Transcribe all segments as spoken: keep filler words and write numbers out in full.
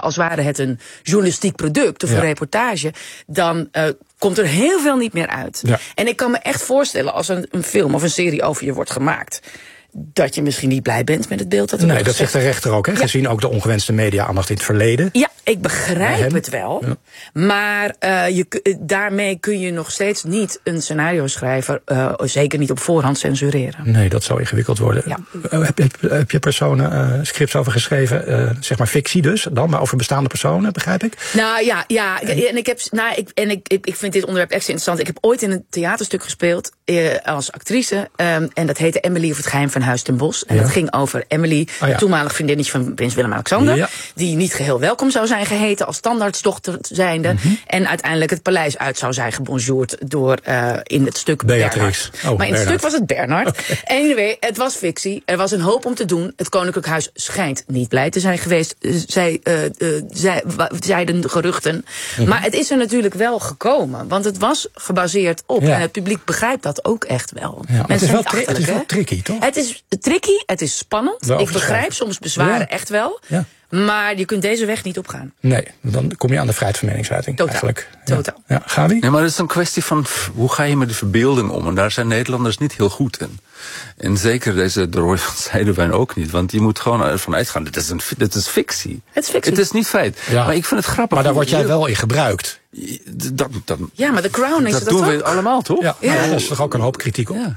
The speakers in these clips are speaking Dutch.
als ware het een journalistiek product of ja. een reportage, dan uh, komt er heel veel niet meer uit. Ja. En ik kan me echt voorstellen als een, een film of een serie over je wordt gemaakt, dat je misschien niet blij bent met het beeld dat er Nee, wordt dat gezet. zegt de rechter ook, hè? Ja. Gezien ook de ongewenste media-aandacht in het verleden. Ja, ik begrijp het wel. Ja. Maar uh, je, daarmee kun je nog steeds niet een scenario-schrijver, uh, zeker niet op voorhand, censureren. Nee, dat zou ingewikkeld worden. Ja. Uh, heb, heb, heb je personen uh, scripts over geschreven, uh, zeg maar fictie dus, dan, maar over bestaande personen, begrijp ik? Nou ja, ja en, ik, heb, nou, ik, en ik, ik vind dit onderwerp extra interessant. Ik heb ooit in een theaterstuk gespeeld uh, als actrice. Um, en dat heette Emily of het geheim van Huis ten Bosch. En ja. dat ging over Emily, oh ja. toenmalig vriendinnetje van prins Willem-Alexander. Ja. Die niet geheel welkom zou zijn geheten als standaardsdochter zijnde. Mm-hmm. En uiteindelijk het paleis uit zou zijn gebonjourd door uh, in het stuk Beatrix. Bernhard. Oh, maar in Bernhard. Het stuk was het Bernhard. Okay. Anyway, het was fictie. Er was een hoop om te doen. Het Koninklijk Huis schijnt niet blij te zijn geweest. Zij, uh, uh, zij, zeiden de geruchten. Mm-hmm. Maar het is er natuurlijk wel gekomen. Want het was gebaseerd op. Ja. En het publiek begrijpt dat ook echt wel. Ja, het, is wel tri- het is wel tricky, toch? Het is tricky, het is spannend. Wel ik begrijp soms bezwaren ja. echt wel. Ja. Maar je kunt deze weg niet opgaan. Nee, dan kom je aan de vrijheid van meningsuiting. Totaal. Eigenlijk. Totaal. Ja. Ja, Gabi? Ja, maar het is een kwestie van hoe ga je met de verbeelding om? En daar zijn Nederlanders niet heel goed in. En zeker deze de Roy van Zijdewijn ook niet. Want je moet gewoon ervan uitgaan, dit is, een, dit is fictie. Het is fictie. Het is niet feit. Ja. Maar ik vind het grappig. Maar daar word jij wel in gebruikt. Dat, dat, ja, maar de Crown is dat dat doen ook? we allemaal, toch? Ja, ja. ja, daar is toch ook een hoop kritiek op? Ja.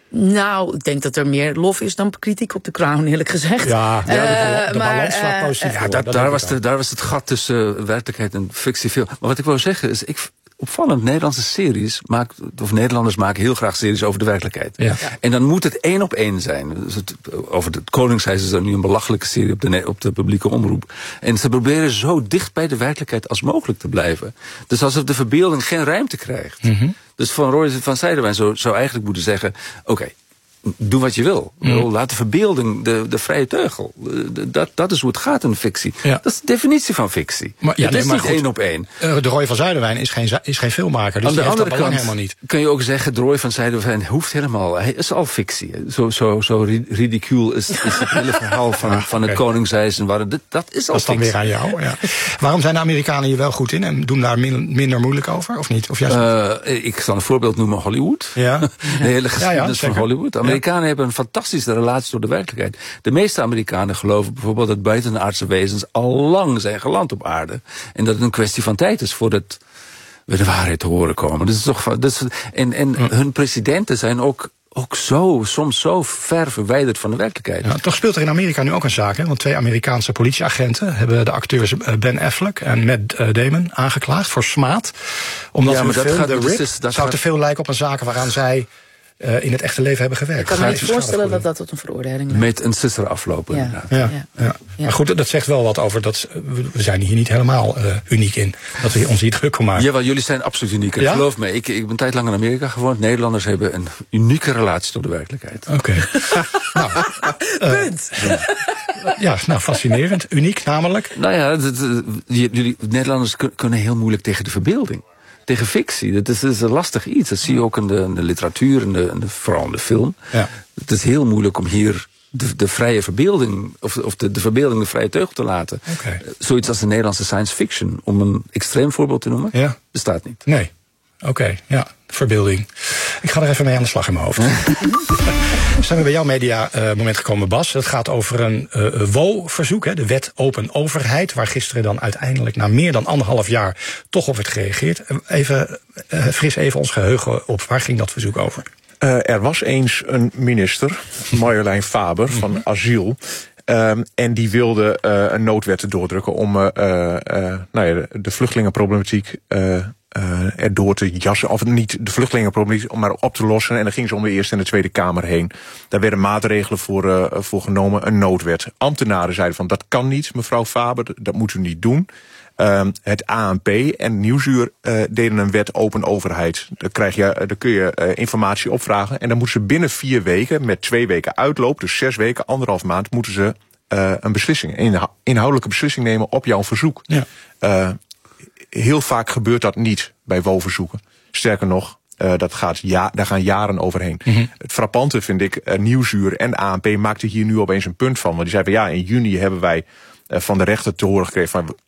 Nou, ik denk dat er meer lof is dan kritiek op de Crown, eerlijk gezegd. Ja, ja de, de, de maar, balans slaat positief. Uh, ja, dat, daar, was de, daar was het gat tussen uh, werkelijkheid en fictie veel. Maar wat ik wou zeggen is, ik, opvallend, Nederlandse series maakt, of Nederlanders maken heel graag series over de werkelijkheid. Ja. En dan moet het één op één zijn. Dus het, over het Koningshuis is er nu een belachelijke serie op de, op de publieke omroep. En ze proberen zo dicht bij de werkelijkheid als mogelijk te blijven. Dus alsof de verbeelding geen ruimte krijgt. Mm-hmm. Dus Van Roy van Zijdewijn zou, zou eigenlijk moeten zeggen, oké, okay, doe wat je wil. Mm. Laat de verbeelding de, de vrije teugel. Dat, dat is hoe het gaat in fictie. Ja. Dat is de definitie van fictie. Maar, ja, het nee, is niet goed, één op één. Uh, de Roy van Zijdewijn is geen, is geen filmmaker. Dus aan de die andere heeft dat kant helemaal niet. Kun je ook zeggen, de Roy van Zijdewijn hoeft helemaal. Hij is al fictie. Zo, zo, zo ridicuul is, is het hele verhaal van, ah, van okay. het Koningshuis. En waar, dat, dat is al dat is dan fictie. Weer aan jou. Ja. Waarom zijn de Amerikanen hier wel goed in en doen daar min, minder moeilijk over? Of niet? Of juist uh, ik zal een voorbeeld noemen: Hollywood. Ja. De hele geschiedenis ja, ja, van Hollywood. De Amerikanen ja. hebben een fantastische relatie tot de werkelijkheid. De meeste Amerikanen geloven bijvoorbeeld dat buitenaardse wezens al lang zijn geland op aarde. En dat het een kwestie van tijd is voordat we de waarheid te horen komen. Dus toch, dus, en en ja. hun presidenten zijn ook, ook zo, soms zo ver verwijderd van de werkelijkheid. Ja, toch speelt er in Amerika nu ook een zaak, hè? Want twee Amerikaanse politieagenten hebben de acteurs Ben Affleck en Matt Damon aangeklaagd voor smaad. Omdat ja, hun film gaat, The Rip dus, zou gaat... te veel lijken op een zaak waaraan zij Uh, in het echte leven hebben gewerkt. Ik kan me niet voorstellen dat dat tot een veroordeling leidt. Met een sister aflopen, ja. inderdaad. Ja, ja. Ja. Ja. Maar goed, dat zegt wel wat over dat we zijn hier niet helemaal uh, uniek in. Dat we ons hier druk om maken. Jawel, jullie zijn absoluut uniek. Ja? Geloof me, ik, ik ben een tijd lang in Amerika gewoond. Nederlanders hebben een unieke relatie tot de werkelijkheid. Oké. Okay. nou, uh, Punt. Ja. ja, nou, fascinerend. Uniek namelijk. Nou ja, dat, jullie Nederlanders kunnen heel moeilijk tegen de verbeelding. Tegen fictie. Dat is, dat is een lastig iets. Dat zie je ook in de, in de literatuur en de, de, vooral in de film. Ja. Het is heel moeilijk om hier de, de vrije verbeelding, of, of de, de verbeelding de vrije teugel te laten. Okay. Uh, zoiets als de Nederlandse science fiction, om een extreem voorbeeld te noemen, ja. bestaat niet. Nee. Oké, okay, ja, verbeelding. Ik ga er even mee aan de slag in mijn hoofd. Zijn we bij jouw media uh, moment gekomen, Bas. Het gaat over een uh, W O-verzoek, hè, de wet Open Overheid, waar gisteren dan uiteindelijk na meer dan anderhalf jaar toch op werd gereageerd. Even, uh, fris even ons geheugen op. Waar ging dat verzoek over? Uh, er was eens een minister, Marjolein Faber, van asiel. Um, en die wilde uh, een noodwet doordrukken om uh, uh, nou ja, de, de vluchtelingenproblematiek Uh, Uh, erdoor te jassen, of niet de vluchtelingenproblematiek, maar op te lossen. En dan ging ze om de Eerste en de Tweede Kamer heen. Daar werden maatregelen voor, uh, voor genomen, een noodwet. Ambtenaren zeiden van, dat kan niet, mevrouw Faber, dat moet u niet doen. Uh, het A N P en Nieuwsuur uh, deden een wet open overheid. Daar, krijg je, daar kun je uh, informatie opvragen. En dan moeten ze binnen vier weken, met twee weken uitloop, dus zes weken, anderhalf maand, moeten ze uh, een beslissing, een inhoudelijke beslissing nemen op jouw verzoek. Ja. Uh, Heel vaak gebeurt dat niet bij W O-verzoeken. Sterker nog, uh, dat gaat ja, daar gaan jaren overheen. Mm-hmm. Het frappante vind ik, uh, Nieuwsuur en A N P maakten hier nu opeens een punt van. Want die zeiden, ja, in juni hebben wij uh, van de rechter te horen gekregen van,